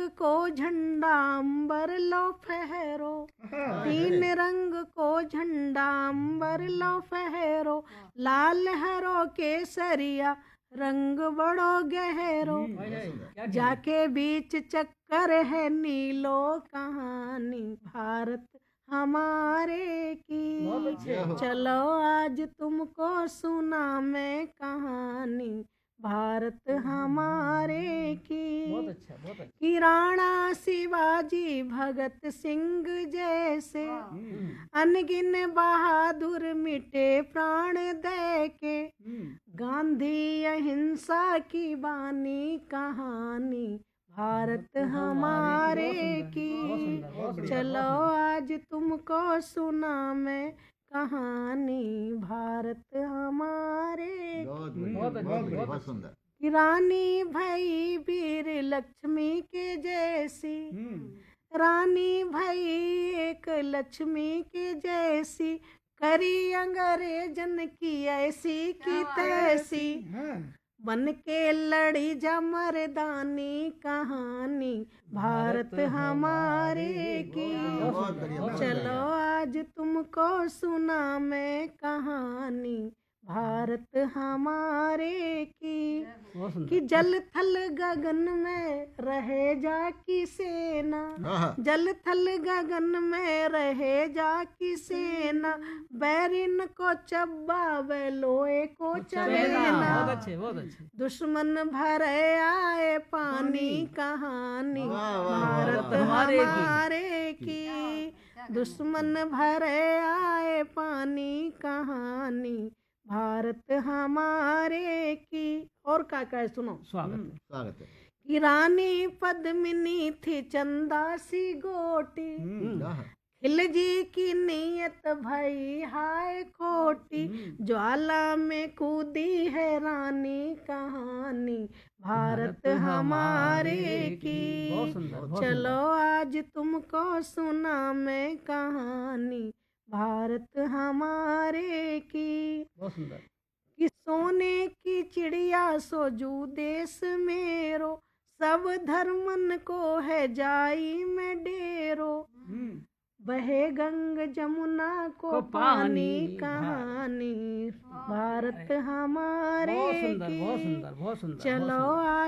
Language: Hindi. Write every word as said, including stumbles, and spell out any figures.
को झंडा अंबर लो फहरो, तीन रंग को झंडा अंबर लो फहरो, लाल हरो केसरिया रंग बड़ो गहरो, जाके बीच चक्कर है नीलो कहानी भारत हमारे की। चलो आज तुमको सुना मैं कहानी भारत हमारे की। बहुत अच्छा, बहुत अच्छा। कि राणा शिवाजी भगत सिंह जैसे अनगिन बहादुर मिटे प्राण दे के, गांधी अहिंसा की बानी कहानी भारत हमारे की। चलो आज तुमको सुना मैं कहानी भारत हमारे। बहुत सुंदर। कि रानी भई वीर लक्ष्मी के जैसी, रानी भई एक लक्ष्मी के जैसी, करी अंग्रेजन की ऐसी की तैसी, बन के लड़ी जा मर्दानी कहानी भारत हमारे की। चलो आज तुमको सुना मैं कहानी भारत हमारे की। कि जल थल गगन में रहे जा की सेना, जल थल गगन में रहे जा की सेना, बैरिन को चब्बा वे लोहे को चबेना, दुश्मन भरे आए पानी कहानी भारत हमारे की। दुश्मन भरे आए पानी कहानी भारत हमारे की। और का का सुनो। स्वागत स्वागत है। कि रानी पद्मिनी थी चंदा सी गोटी, खिलजी की नीयत भई हाय खोटी, ज्वाला में कूदी है रानी कहानी भारत हमारे की। चलो आज तुमको सुना मैं कहानी भारत हमारे की। कि सोने की चिड़िया सोजू देश मेरो, सब धर्मन को है जाई में डेरो, बहे गंग जमुना को पानी कहानी भारत हमारे की। चलो